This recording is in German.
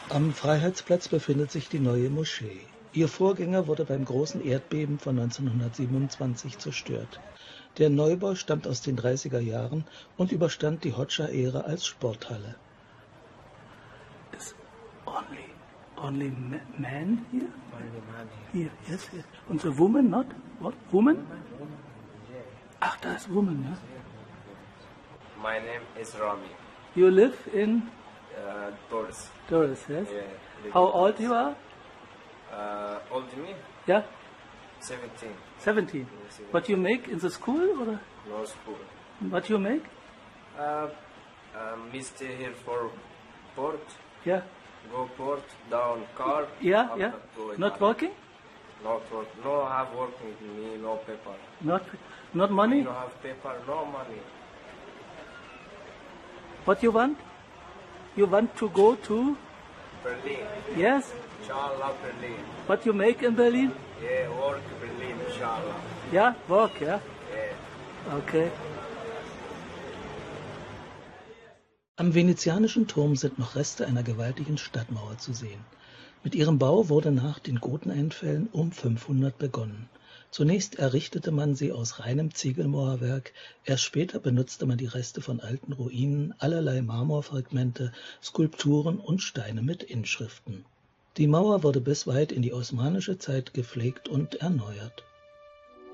Am Freiheitsplatz befindet sich die neue Moschee. Ihr Vorgänger wurde beim großen Erdbeben von 1927 zerstört. Der Neubau stammt aus den 30er Jahren und überstand die Hoxha-Ära als Sporthalle. Is only man here? Only man here. Here, yes, yes. And the woman not? What? Woman? Ach, da ist Woman, ja? My name is Rami. You live in Doris. Doris, yes? Yeah, How old you are? Old me? Yeah? 17. 17. What you make in the school? Or No school. what you make? We stay here for port. Yeah? Go port, down car. Yeah, after yeah? go Not again. working? Not work. No have work with me, no paper. Not money? No have paper, no money. What you want? You want to go to? Berlin. Yes? Inshallah, Berlin. What you make in Berlin? Yeah, work Berlin, inshallah. Yeah? Work, yeah? Yeah. Okay. Am venezianischen Turm sind noch Reste einer gewaltigen Stadtmauer zu sehen. Mit ihrem Bau wurde nach den Goteneinfällen um 500 begonnen. Zunächst errichtete man sie aus reinem Ziegelmauerwerk, erst später benutzte man die Reste von alten Ruinen, allerlei Marmorfragmente, Skulpturen und Steine mit Inschriften. Die Mauer wurde bis weit in die osmanische Zeit gepflegt und erneuert.